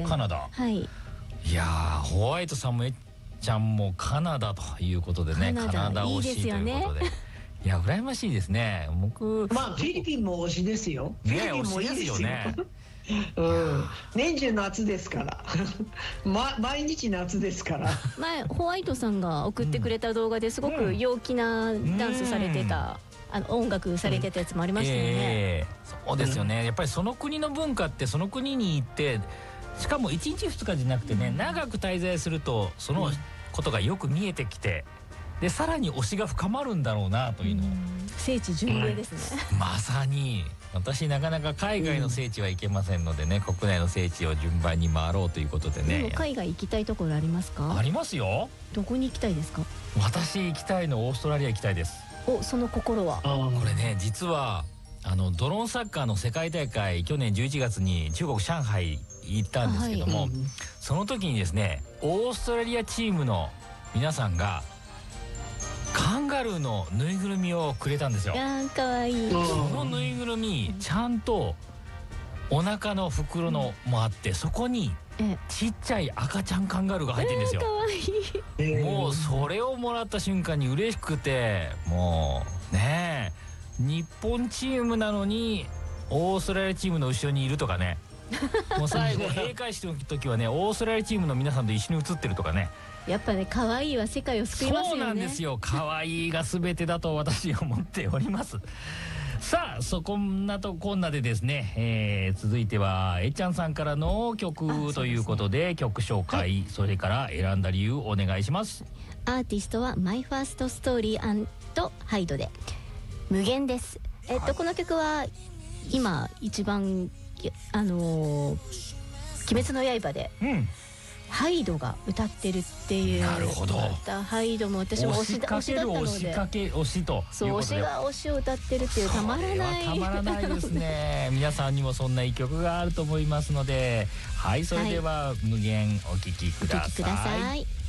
カナダ。 はい。 いやー、ホワイトさんもえっちゃんもカナダということでね、カナダ推しということで。いや、羨ましいですね。僕、 まあフィリピンも推しですよ。フィリピンもいいですよね。 年中夏ですから毎日夏ですから前ホワイトさんが送ってくれた動画ですごく陽気なダンスされてた、音楽されてたやつもありましたよね。 そうですよね。やっぱりその国の文化ってその国に行って、しかも1日2日じゃなくてね、長く滞在するとそのことがよく見えてきて、でさらに推しが深まるんだろうなというのを、 聖地巡礼ですね。 まさに私なかなか海外の聖地は行けませんのでね、国内の聖地を順番に回ろうということでね。 でも海外行きたいところありますか？ ありますよ。 どこに行きたいですか？ 私行きたいのオーストラリア行きたいです。 お、その心は？ これね、実はドローンサッカーの世界大会、去年11月に中国上海行ったんですけども、その時にですね、オーストラリアチームの皆さんがカンガルーのぬいぐるみをくれたんですよ。 かわいい。 そのぬいぐるみちゃんとお腹の袋のもあって、そこにちっちゃい赤ちゃんカンガルーが入ってるんですよ。 かわいい。 もうそれをもらった瞬間に嬉しくて、もうねえ、日本チームなのにオーストラリアチームの後ろにいるとかね、もう最後閉会式の時はね、オーストラリアチームの皆さんと一緒に写ってるとかね。 やっぱね、可愛いは世界を救いますよね。 そうなんですよ。可愛いが全てだと私は思っております。さあ、こんなとこんなでですね、続いてはえっちゃんさんからの曲ということで、曲紹介、それから選んだ理由お願いします。 アーティストはマイファーストストーリー&ハイドで無限です。この曲は今一番鬼滅の刃で、ハイドが歌ってるっていう。 なるほど。 ハイドも私も推しだったので、 推しかけ推しということで、 そう、推しが推しを歌ってるっていう、たまらない。 たまらないですね。皆さんにもそんな一曲があると思いますので、はい、それでは無限お聴きください。